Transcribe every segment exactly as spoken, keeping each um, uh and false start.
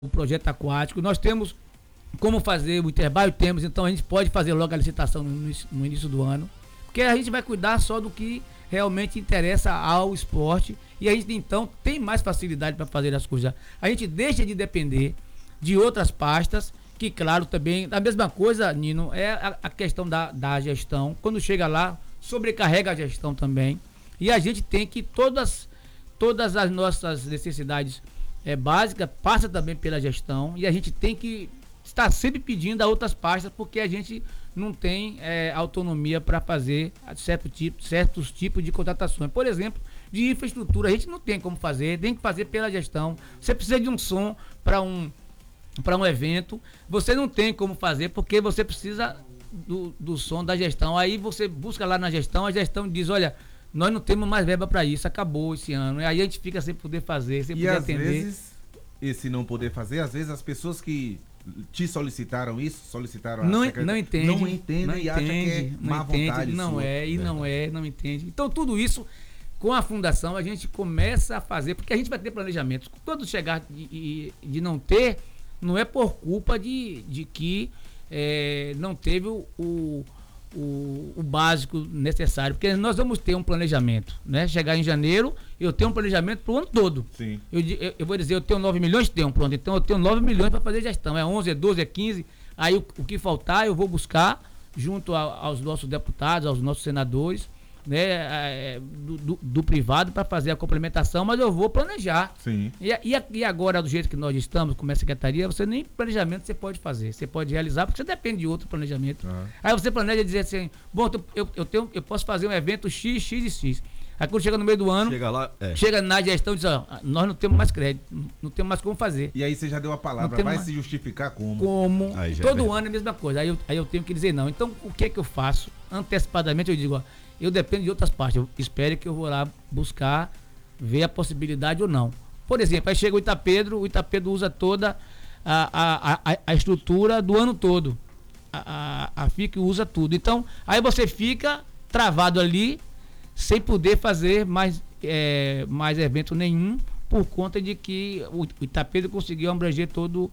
o projeto aquático, nós temos como fazer o interbairro, temos, então a gente pode fazer logo a licitação no início, no início do ano, porque a gente vai cuidar só do que realmente interessa ao esporte e a gente então tem mais facilidade para fazer as coisas. A gente deixa de depender de outras pastas, que claro também, a mesma coisa, Nino, é a, a questão da, da gestão, quando chega lá, sobrecarrega a gestão também, e a gente tem que todas, todas as nossas necessidades é, básicas passam também pela gestão, e a gente tem que estar sempre pedindo a outras pastas, porque a gente não tem é, autonomia para fazer certo tipo, certos tipos de contratações. Por exemplo, de infraestrutura, a gente não tem como fazer, tem que fazer pela gestão. Você precisa de um som para um, para um evento, você não tem como fazer, porque você precisa do, do som da gestão. Aí você busca lá na gestão, a gestão diz, olha, nós não temos mais verba para isso, acabou esse ano. E aí a gente fica sem poder fazer, sem e poder às atender. Vezes, esse não poder fazer, às vezes as pessoas que te solicitaram isso, solicitaram a não, secretaria, não entende, não entendem não e acham que é não má entende, vontade não sua. é, e não é, não entende. Então tudo isso, com a fundação, a gente começa a fazer, porque a gente vai ter planejamento. Quando chegar de, de não ter, não é por culpa de, de que é, não teve o, o, o, o básico necessário, porque nós vamos ter um planejamento, né? Chegar em janeiro, eu tenho um planejamento para o ano todo. Sim. Eu, eu, eu vou dizer, eu tenho nove milhões, tenho, pronto, então eu tenho nove milhões para fazer gestão, é onze, é doze, é quinze, aí o, o que faltar eu vou buscar junto a, aos nossos deputados, aos nossos senadores, né, é, do, do, do privado para fazer a complementação, mas eu vou planejar. Sim. E, e, e agora, do jeito que nós estamos, como é a secretaria, você nem planejamento você pode fazer, você pode realizar, porque você depende de outro planejamento. Ah. Aí você planeja dizer assim, bom, eu, eu, tenho, eu posso fazer um evento X, X e X. Aí quando chega no meio do ano, chega, lá, é. chega na gestão e diz, ó, nós não temos mais crédito, não temos mais como fazer. E aí você já deu a palavra, vai mais... se justificar como? Como, todo é ano é a mesma coisa, aí eu, aí eu tenho que dizer não. Então, o que é que eu faço? Antecipadamente eu digo, ó, eu dependo de outras partes, eu espero que eu vou lá buscar, ver a possibilidade ou não. Por exemplo, aí chega o Itapedro, o Itapedro usa toda a, a, a, a estrutura do ano todo, a, a, a F I C usa tudo. Então, aí você fica travado ali, sem poder fazer mais, é, mais evento nenhum, por conta de que o Itapedro conseguiu abranger todo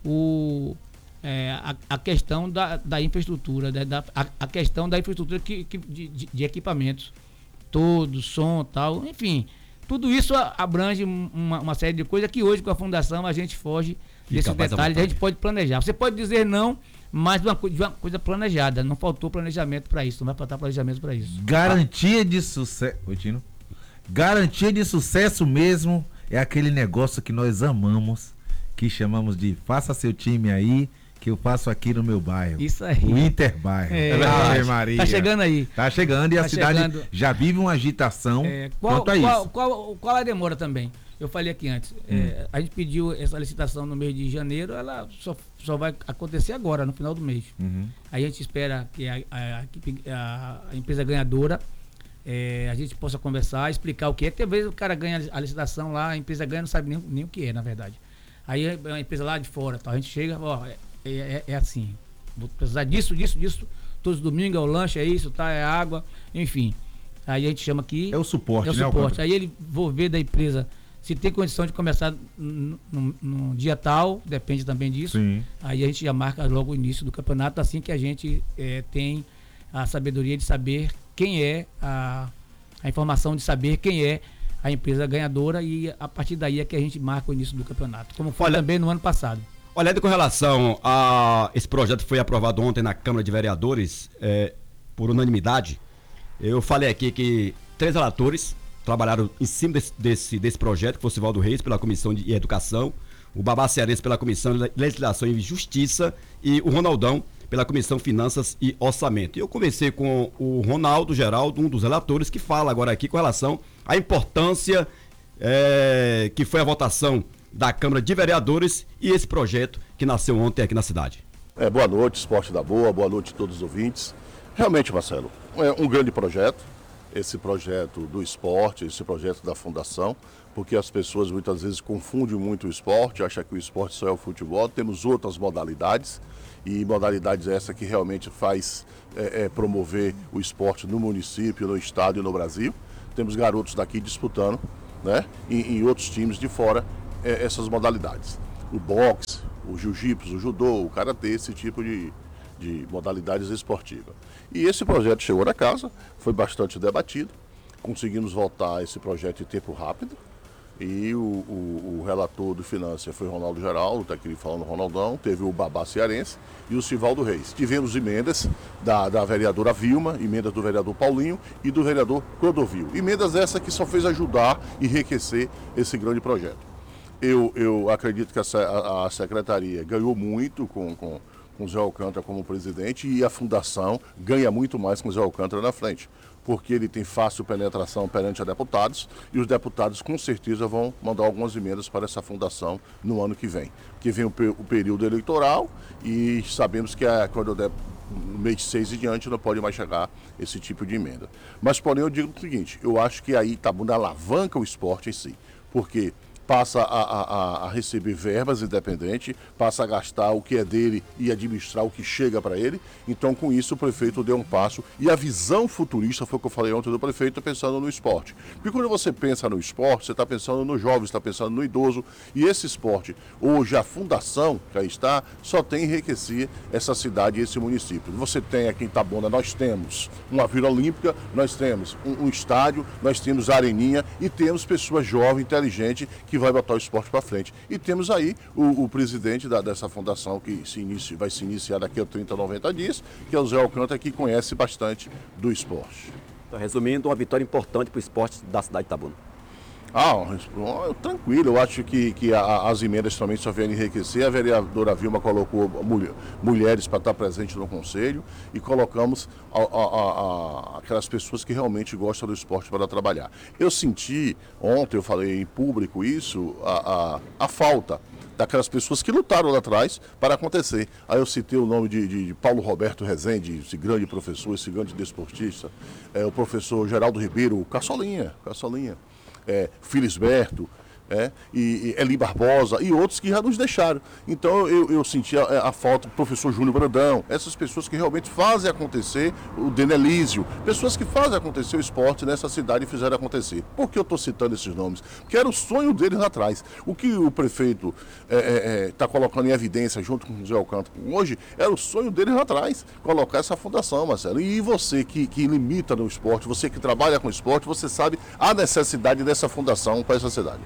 o, é, a, a questão da, da infraestrutura, da, da, a, a questão da infraestrutura que, que, de, de equipamentos, todo, som, tal, enfim, tudo isso abrange uma, uma série de coisas que hoje com a fundação a gente foge desses detalhes, a gente pode planejar. Você pode dizer não, mas de uma, de uma coisa planejada, não faltou planejamento para isso, não vai faltar planejamento para isso. Garantia de sucesso, Oi, Tino. Garantia de sucesso mesmo é aquele negócio que nós amamos, que chamamos de faça seu time aí, que eu faço aqui no meu bairro. Isso aí. O Interbairro. É, Ave Maria. Tá chegando aí. Tá chegando e tá a cidade chegando. Já vive uma agitação é, qual, quanto a qual, isso. Qual, qual a demora também? Eu falei aqui antes, hum. é, a gente pediu essa licitação no mês de janeiro, ela só, só vai acontecer agora, no final do mês. Uhum. Aí a gente espera que a, a, a, a empresa ganhadora, é, a gente possa conversar, explicar o que é, que talvez o cara ganha a licitação lá, a empresa ganha, não sabe nem, nem o que é, na verdade. Aí a empresa lá de fora, tá, a gente chega, ó, é, é, é assim, vou precisar disso, disso, disso, todos os domingos é o lanche, é isso, tá, é água, enfim. Aí a gente chama aqui... É o suporte, é o né? suporte. Aí ele, vou ver da empresa... Se tem condição de começar no, no, no dia tal, depende também disso. Sim. Aí a gente já marca logo o início do campeonato, assim que a gente é, tem a sabedoria de saber quem é, a, a informação de saber quem é a empresa ganhadora, e a partir daí é que a gente marca o início do campeonato, como foi Olha, também no ano passado. Olha, com relação a esse projeto que foi aprovado ontem na Câmara de Vereadores, é, por unanimidade, eu falei aqui que três relatores trabalharam em cima desse, desse, desse projeto, que foi o Sivaldo Reis pela Comissão de Educação, o Babá Cearense pela Comissão de Legislação e Justiça e o Ronaldão pela Comissão Finanças e Orçamento. E eu conversei com o Ronaldo Geraldo, um dos relatores, que fala agora aqui com relação à importância é, que foi a votação da Câmara de Vereadores e esse projeto que nasceu ontem aqui na cidade. É, boa noite, Esporte da Boa, boa noite a todos os ouvintes. Realmente, Marcelo, é um grande projeto. Esse projeto do esporte, esse projeto da fundação, porque as pessoas muitas vezes confundem muito o esporte, acham que o esporte só é o futebol. Temos outras modalidades, e modalidades essa que realmente faz é, é, promover o esporte no município, no estado e no Brasil. Temos garotos daqui disputando, né, e, e outros times de fora, é, essas modalidades. o boxe, o jiu-jitsu, o judô, o karatê, esse tipo de, de modalidades esportivas. E esse projeto chegou na casa, foi bastante debatido, conseguimos voltar esse projeto em tempo rápido, e o, o, o relator do Finanças foi Ronaldo Geraldo, está aqui falando Ronaldão, teve o Babá Cearense e o Sivaldo Reis. Tivemos emendas da, da vereadora Vilma, emendas do vereador Paulinho e do vereador Clodovil. Emendas essa que só fez ajudar e enriquecer esse grande projeto. Eu, eu acredito que a, a, a secretaria ganhou muito com, com, com o Zé Alcântara como presidente e a fundação ganha muito mais com o Zé Alcântara na frente, porque ele tem fácil penetração perante a deputados e os deputados com certeza vão mandar algumas emendas para essa fundação no ano que vem. Que vem o, o período eleitoral e sabemos que a, quando der no mês de seis e diante não pode mais chegar esse tipo de emenda. Mas porém eu digo o seguinte, eu acho que aí Itabuna alavanca o esporte em si, porque passa a, a, a receber verbas independentes, passa a gastar o que é dele e administrar o que chega para ele. Então, com isso, o prefeito deu um passo. E a visão futurista foi o que eu falei ontem do prefeito, pensando no esporte. Porque quando você pensa no esporte, você está pensando no jovem, está pensando no idoso. E esse esporte, hoje, a fundação que aí está, só tem enriquecer essa cidade e esse município. Você tem aqui em Itabuna, nós temos uma Vila Olímpica, nós temos um, um estádio, nós temos a Areninha e temos pessoas jovens, inteligentes, que vai botar o esporte para frente. E temos aí o, o presidente da, dessa fundação que se inicia, vai se iniciar daqui a trinta, noventa dias, que é o Zé Alcântara, que conhece bastante do esporte. Então, resumindo, uma vitória importante para o esporte da cidade de Itabuna. Ah, tranquilo, eu acho que, que a, as emendas também só vêm enriquecer. A vereadora Vilma colocou mulher, mulheres para estar presente no conselho e colocamos a, a, a, aquelas pessoas que realmente gostam do esporte para trabalhar. Eu senti, ontem eu falei em público isso, a, a, a falta daquelas pessoas que lutaram lá atrás para acontecer. Aí eu citei o nome de, de, de Paulo Roberto Rezende, esse grande professor, esse grande desportista, é, o professor Geraldo Ribeiro, Caçolinha, Caçolinha. É, Filisberto, é, e, e Eli Barbosa e outros que já nos deixaram. Então eu, eu senti a, a falta do professor Júnior Brandão, essas pessoas que realmente fazem acontecer, o Denelísio, pessoas que fazem acontecer o esporte nessa cidade e fizeram acontecer. Por que eu estou citando esses nomes? Porque era o sonho deles lá atrás. O que o prefeito está é, é, é, colocando em evidência junto com o Zé Alcântara hoje, era o sonho deles lá atrás, colocar essa fundação, Marcelo. E você que, que limita no esporte, você que trabalha com esporte, você sabe a necessidade dessa fundação para essa cidade.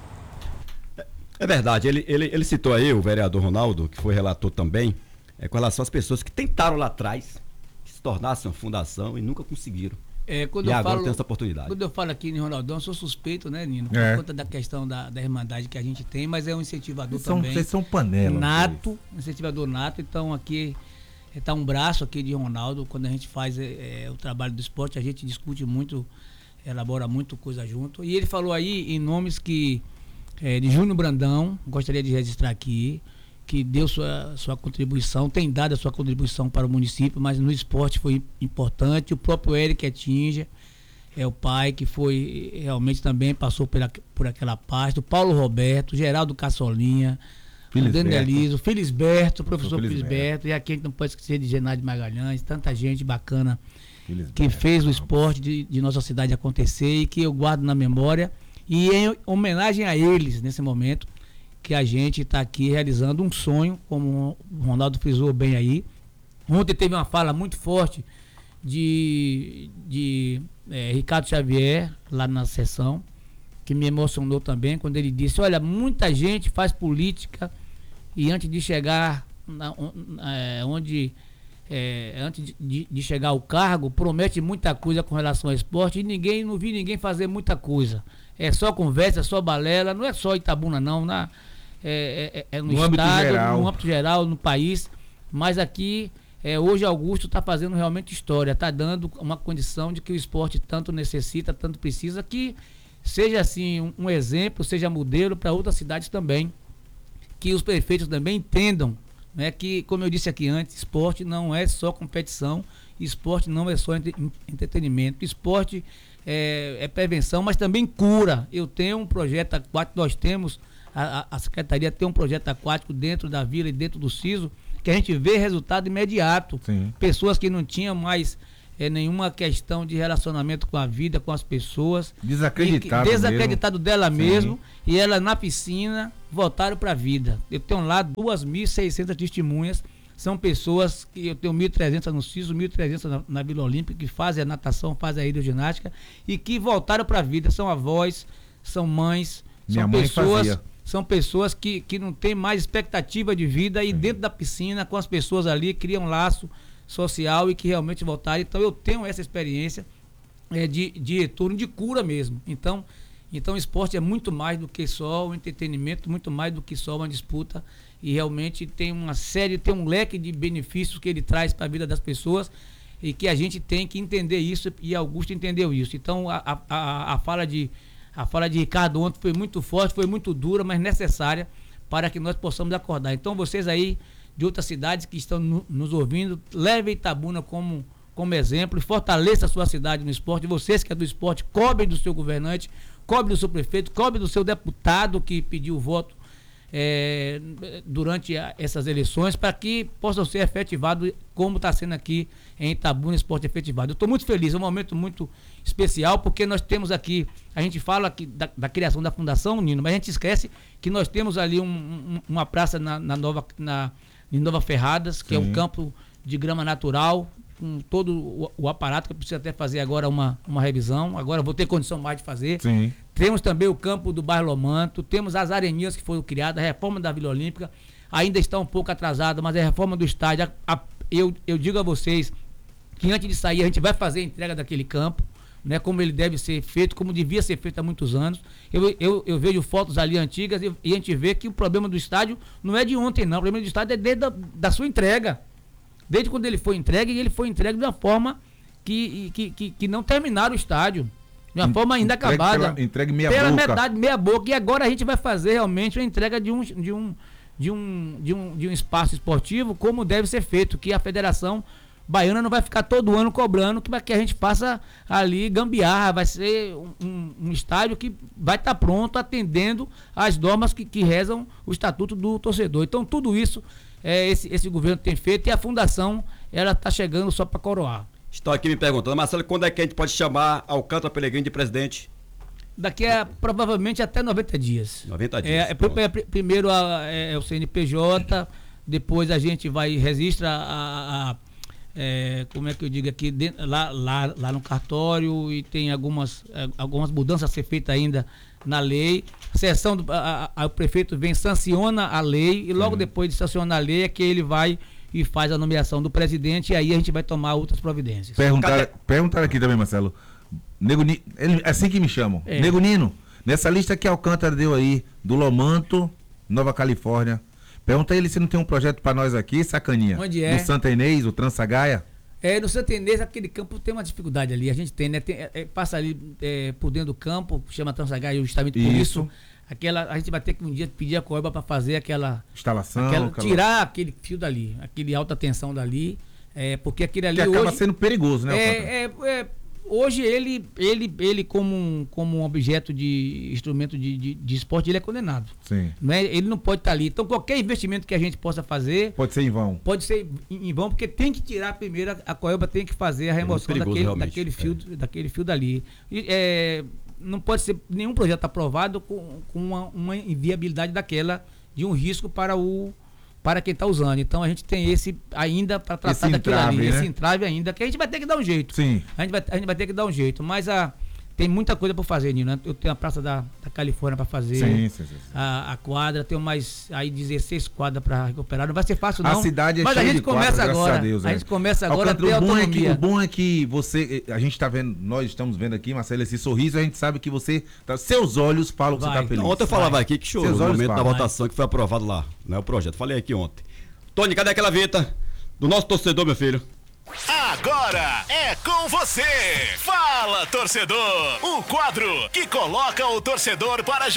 É verdade, ele, ele, ele citou aí o vereador Ronaldo, que foi relator também, é, com relação às pessoas que tentaram lá atrás que se tornassem uma fundação e nunca conseguiram. É, quando e eu agora falo, tem essa oportunidade. Quando eu falo aqui em Ronaldão, eu sou suspeito, né, Nino? Por É. conta da questão da, da irmandade que a gente tem, mas é um incentivador Vocês são, também. vocês são panela. Nato, incentivador nato. Então aqui está um braço aqui de Ronaldo. Quando a gente faz é, é, o trabalho do esporte, a gente discute muito, elabora muito coisa junto. E ele falou aí em nomes que É, de Júnior Brandão, gostaria de registrar aqui, que deu sua, sua contribuição, tem dado a sua contribuição para o município, mas no esporte foi importante. O próprio Eric Etinja, é o pai que foi, realmente também passou por, a, por aquela parte. O Paulo Roberto, Geraldo Caçolinha, o Deneliso, Filisberto, o professor Filisberto. Filisberto, e aqui a gente não pode esquecer de Genade Magalhães, tanta gente bacana Filisberto, que fez o esporte de, de nossa cidade acontecer e que eu guardo na memória. E em homenagem a eles, nesse momento, que a gente está aqui realizando um sonho, como o Ronaldo frisou bem aí. Ontem teve uma fala muito forte de, de é, Ricardo Xavier, lá na sessão, que me emocionou também, quando ele disse, olha, muita gente faz política e antes de chegar na, é, onde... É, antes de, de chegar ao cargo, promete muita coisa com relação ao esporte e ninguém, não vi ninguém fazer muita coisa. É só conversa, é só balela, não é só Itabuna não, na, é, é, é no, no estado, âmbito no âmbito geral, no país, mas aqui, é, hoje Augusto está fazendo realmente história, está dando uma condição de que o esporte tanto necessita, tanto precisa, que seja assim um, um exemplo, seja modelo para outras cidades também, que os prefeitos também entendam, né, que, como eu disse aqui antes, esporte não é só competição, esporte não é só entre, entretenimento, esporte é, é prevenção, mas também cura. Eu tenho um projeto aquático, nós temos, a, a Secretaria tem um projeto aquático dentro da vila e dentro do SISO, que a gente vê resultado imediato. Sim. Pessoas que não tinham mais é, nenhuma questão de relacionamento com a vida, com as pessoas. Desacreditado. E, desacreditado mesmo. dela Sim. mesmo. E ela na piscina voltaram para a vida. Eu tenho lá duas mil e seiscentas testemunhas. São pessoas que eu tenho mil e trezentas no CISO, mil e trezentas na, na Vila Olímpica, que fazem a natação, fazem a hidroginástica e que voltaram para a vida. São avós, são mães, Minha são mãe pessoas, fazia. são pessoas que, que não têm mais expectativa de vida e dentro da piscina, com as pessoas ali, criam um laço social e que realmente voltaram. Então eu tenho essa experiência é, de, de retorno, de cura mesmo. Então, então o esporte é muito mais do que só o entretenimento, muito mais do que só uma disputa. E realmente tem uma série, tem um leque de benefícios que ele traz para a vida das pessoas e que a gente tem que entender isso, e Augusto entendeu isso. Então a, a, a, fala, de, a fala de Ricardo ontem foi muito forte, foi muito dura, mas necessária para que nós possamos acordar. Então vocês aí de outras cidades que estão no, nos ouvindo, levem Itabuna como, como exemplo e fortaleça a sua cidade no esporte. Vocês que é do esporte, cobrem do seu governante, cobrem do seu prefeito, cobrem do seu deputado que pediu o voto É, durante a, essas eleições, para que possam ser efetivados como está sendo aqui em Itabuna, esporte efetivado. Eu estou muito feliz, é um momento muito especial, porque nós temos aqui, a gente fala aqui da, da criação da fundação, Nino, mas a gente esquece que nós temos ali um, um, uma praça na, na Nova, na, em Nova Ferradas, que Sim. é um campo de grama natural, com todo o, o aparato, que eu preciso até fazer agora uma, uma revisão, agora vou ter condição mais de fazer. Sim. Temos também o campo do bairro Lomanto, temos as areninhas que foram criadas, a reforma da Vila Olímpica, ainda está um pouco atrasada, mas a reforma do estádio, a, a, eu, eu digo a vocês que antes de sair a gente vai fazer a entrega daquele campo, né, como ele deve ser feito, como devia ser feito há muitos anos. Eu, eu, eu vejo fotos ali antigas e, e a gente vê que o problema do estádio não é de ontem não, o problema do estádio é desde da, da sua entrega. Desde quando ele foi entregue, e ele foi entregue de uma forma que, que, que, que não terminaram o estádio. De uma forma ainda entregue acabada. Pela, entregue meia pela boca. metade, meia boca. E agora a gente vai fazer realmente a entrega de um, de um, de um, de um, de um espaço esportivo como deve ser feito, que a Federação Baiana não vai ficar todo ano cobrando que, que a gente faça ali gambiarra. Vai ser um, um, um estádio que vai estar tá pronto, atendendo às normas que, que rezam o Estatuto do Torcedor. Então tudo isso é, esse, esse governo tem feito, e a fundação ela está chegando só para coroar. Estão aqui me perguntando, Marcelo, quando é que a gente pode chamar Alcântara Pelegrini de presidente? Daqui a provavelmente até noventa dias. noventa dias. É, é, é, primeiro a, é, é o C N P J, depois a gente vai registra a, a, é, como é que eu digo aqui, dentro, lá, lá, lá no cartório, e tem algumas, algumas mudanças a ser feitas ainda na lei. A sessão do a, a, o prefeito vem, sanciona a lei, e logo Sim. depois de sancionar a lei é que ele vai e faz a nomeação do presidente, e aí a gente vai tomar outras providências. Perguntaram, perguntaram aqui também, Marcelo. Nego Nino, ele, assim que me chamam. É. Nego Nino, nessa lista que Alcântara deu aí, do Lomanto, Nova Califórnia, pergunta ele se não tem um projeto pra nós aqui, sacaninha. Onde é? No Santa Inês, o Transagaia. É, no Santa Inês, aquele campo tem uma dificuldade ali. A gente tem, né? Tem, é, passa ali é, por dentro do campo, chama Transagaia justamente por isso. isso. Aquela, a gente vai ter que um dia pedir a Coeba para fazer aquela instalação, aquela, aquela... tirar aquele fio dali, aquele alta tensão dali, é, porque aquele ali que acaba hoje, sendo perigoso, né? É, é, é, hoje ele, ele, ele como, um, como um objeto de instrumento de, de, de esporte, ele é condenado. Sim. Não é, ele não pode estar ali. Então qualquer investimento que a gente possa fazer pode ser em vão. Pode ser em, em vão, porque tem que tirar primeiro, a Coeba tem que fazer a remoção é daquele, daquele, fio, é. daquele fio dali. E, é, não pode ser nenhum projeto aprovado com, com uma, uma inviabilidade daquela, de um risco para o para quem está usando. Então a gente tem esse ainda para tratar esse daquilo entrave, ali, né? esse entrave ainda, que a gente vai ter que dar um jeito. Sim. A gente vai, a gente vai ter que dar um jeito. Mas a, tem muita coisa para fazer, Nino. Eu tenho a Praça da, da Califórnia para fazer. Sim, sim, sim, sim. A, a quadra, tenho mais aí dezesseis quadras para recuperar. Não vai ser fácil, não. A cidade é mas cheia a gente de começa quadra, agora. A, Deus, a é. gente começa agora a ter o bom autonomia. É que, o bom é que você, a gente está vendo, nós estamos vendo aqui, Marcelo, esse sorriso, a gente sabe que você, tá, seus olhos falam que Vai. você está feliz. Ontem eu falava aqui que chorou no momento da falam. votação que foi aprovado lá, né, o projeto. Falei aqui ontem. Tony, cadê aquela vinheta do nosso torcedor, meu filho? Agora é com você. Fala, torcedor. O quadro que coloca o torcedor para